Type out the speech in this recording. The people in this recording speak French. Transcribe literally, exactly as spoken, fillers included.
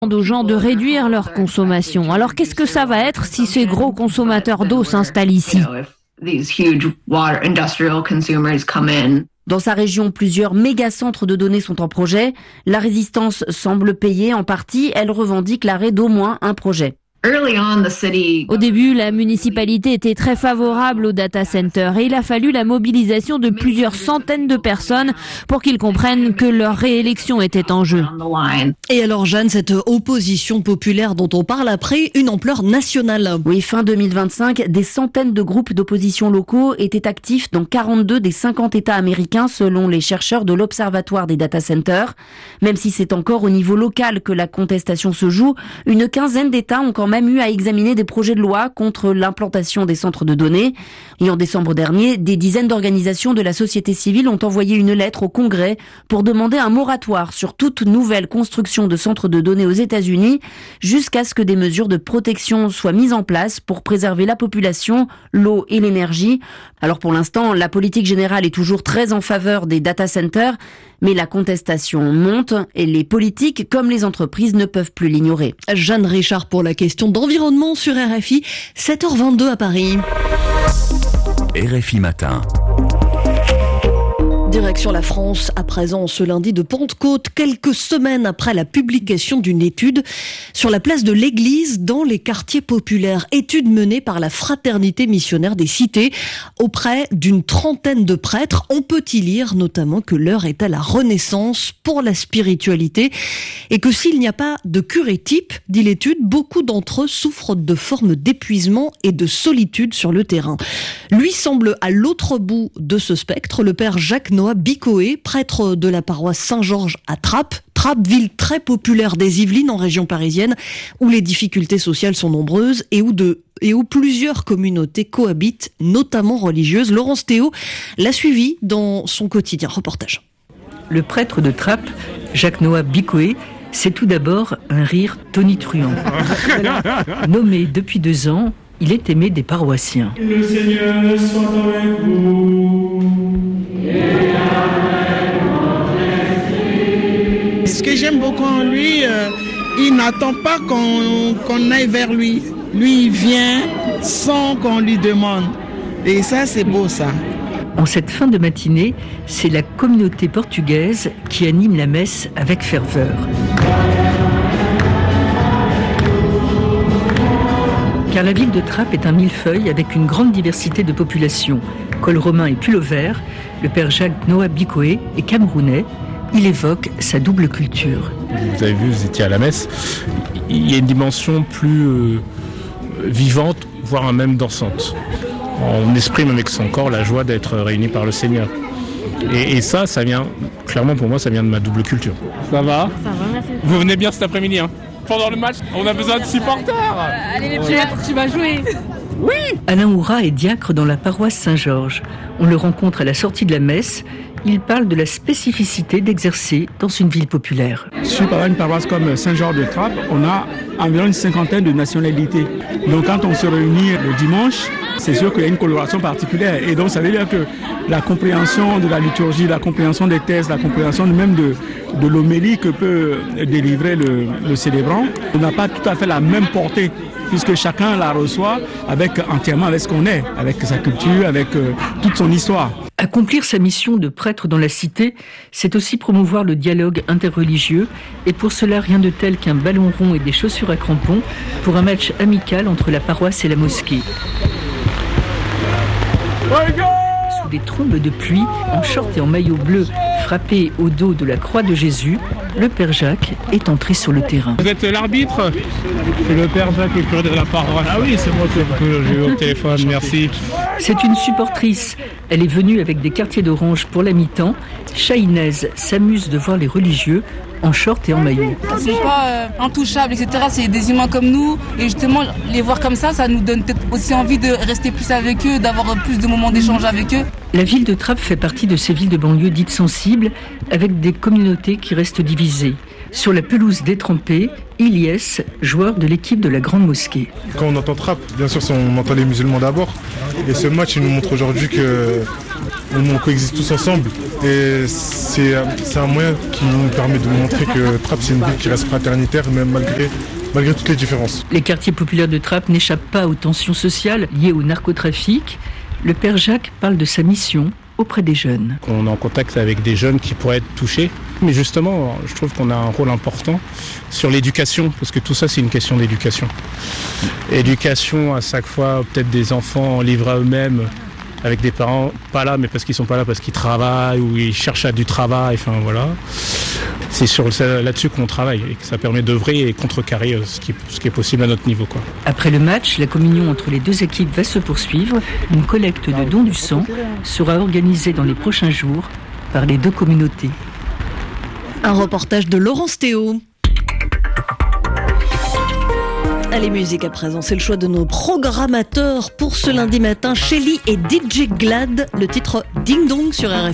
aux gens de réduire leur consommation. Alors qu'est-ce que ça va être si ces gros consommateurs d'eau s'installent ici ? Dans sa région, plusieurs méga-centres de données sont en projet. La résistance semble payer en partie. Elle revendique l'arrêt d'au moins un projet. Au début, la municipalité était très favorable au data center et il a fallu la mobilisation de plusieurs centaines de personnes pour qu'ils comprennent que leur réélection était en jeu. Et alors Jeanne, cette opposition populaire dont on parle a pris une ampleur nationale. Oui, fin deux mille vingt-cinq, des centaines de groupes d'opposition locaux étaient actifs dans quarante-deux des cinquante États américains selon les chercheurs de l'Observatoire des data centers. Même si c'est encore au niveau local que la contestation se joue, une quinzaine d'États ont quand même eu à examiner des projets de loi contre l'implantation des centres de données. Et en décembre dernier, des dizaines d'organisations de la société civile ont envoyé une lettre au Congrès pour demander un moratoire sur toute nouvelle construction de centres de données aux États-Unis jusqu'à ce que des mesures de protection soient mises en place pour préserver la population, l'eau et l'énergie. Alors pour l'instant, la politique générale est toujours très en faveur des data centers, mais la contestation monte et les politiques comme les entreprises ne peuvent plus l'ignorer. Jeanne Richard pour la question d'environnement sur R F I, sept heures vingt-deux à Paris. R F I Matin. Direction la France, à présent ce lundi de Pentecôte, quelques semaines après la publication d'une étude sur la place de l'église dans les quartiers populaires. Étude menée par la Fraternité missionnaire des cités auprès d'une trentaine de prêtres. On peut y lire notamment que l'heure est à la renaissance pour la spiritualité et que s'il n'y a pas de curé type, dit l'étude, beaucoup d'entre eux souffrent de formes d'épuisement et de solitude sur le terrain. Lui semble à l'autre bout de ce spectre le père Jacques Noah Bicoé, prêtre de la paroisse Saint-Georges à Trappes. Trappes, ville très populaire des Yvelines en région parisienne, où les difficultés sociales sont nombreuses et où, de, et où plusieurs communautés cohabitent, notamment religieuses. Laurence Théo l'a suivi dans son quotidien. Reportage. Le prêtre de Trappes, Jacques Noah Bicoé, c'est tout d'abord un rire tonitruant. Nommé depuis deux ans, il est aimé des paroissiens. Que le Seigneur soit avec vous. Ce que j'aime beaucoup en lui, euh, il n'attend pas qu'on, qu'on aille vers lui. Lui, il vient sans qu'on lui demande. Et ça, c'est beau, ça. En cette fin de matinée, c'est la communauté portugaise qui anime la messe avec ferveur. Car la ville de Trappes est un millefeuille avec une grande diversité de population. Col romain et pullover, le père Jacques Noah Bicoé est camerounais. Il évoque sa double culture. Vous avez vu, vous étiez à la messe. Il y a une dimension plus euh, vivante, voire même dansante. On exprime avec son corps la joie d'être réuni par le Seigneur. Et, et ça, ça vient, clairement pour moi, ça vient de ma double culture. Ça va ? Ça va, merci. Vous venez bien cet après-midi, hein ? Pendant le match, on a besoin de supporters. Euh, allez les prêtres, tu vas jouer. Oui. Alain Oura est diacre dans la paroisse Saint-Georges. On le rencontre à la sortie de la messe. Il parle de la spécificité d'exercer dans une ville populaire. Sur une paroisse comme Saint-Georges de Trappes, on a environ une cinquantaine de nationalités. Donc quand on se réunit le dimanche, c'est sûr qu'il y a une coloration particulière. Et donc ça veut dire que la compréhension de la liturgie, la compréhension des textes, la compréhension même de, de l'homélie que peut délivrer le, le célébrant, on n'a pas tout à fait la même portée, puisque chacun la reçoit avec, entièrement avec ce qu'on est, avec sa culture, avec euh, toute son histoire. Accomplir sa mission de prêtre dans la cité, c'est aussi promouvoir le dialogue interreligieux, et pour cela rien de tel qu'un ballon rond et des chaussures à crampons pour un match amical entre la paroisse et la mosquée. Sous des trombes de pluie, en short et en maillot bleu, frappé au dos de la croix de Jésus, le père Jacques est entré sur le terrain. Vous êtes l'arbitre ? C'est le père Jacques, le curé de la paroisse. Ah oui, c'est moi que j'ai eu au téléphone, merci. C'est une supportrice. Elle est venue avec des quartiers d'orange pour la mi-temps. Chahinez s'amuse de voir les religieux en short et en maillot. C'est pas euh, intouchable, et cetera. C'est des humains comme nous. Et justement, les voir comme ça, ça nous donne peut-être aussi envie de rester plus avec eux, d'avoir plus de moments d'échange avec eux. La ville de Trappes fait partie de ces villes de banlieue dites sensibles, avec des communautés qui restent divisées. Sur la pelouse détrempée, Ilyes, joueur de l'équipe de la Grande Mosquée. Quand on entend Trappes, bien sûr, on entend les musulmans d'abord. Et ce match, il nous montre aujourd'hui que on coexiste tous ensemble. Et c'est, c'est un moyen qui nous permet de montrer que Trappes, c'est une ville qui reste fraternitaire, même malgré, malgré toutes les différences. Les quartiers populaires de Trappes n'échappent pas aux tensions sociales liées au narcotrafic. Le père Jacques parle de sa mission auprès des jeunes. On est en contact avec des jeunes qui pourraient être touchés. Mais justement, je trouve qu'on a un rôle important sur l'éducation, parce que tout ça, c'est une question d'éducation. Éducation, à chaque fois, peut-être des enfants livrés à eux-mêmes, avec des parents pas là, mais parce qu'ils sont pas là, parce qu'ils travaillent ou ils cherchent à du travail, enfin voilà. C'est sur là-dessus qu'on travaille et que ça permet d'œuvrer et contrecarrer ce qui, ce qui est possible à notre niveau, quoi. Après le match, la communion entre les deux équipes va se poursuivre. Une collecte de dons du sang sera organisée dans les prochains jours par les deux communautés. Un reportage de Laurence Théo. Allez, musique à présent, c'est le choix de nos programmateurs pour ce lundi matin. Shelly et D J Glad, le titre Ding Dong sur R F I.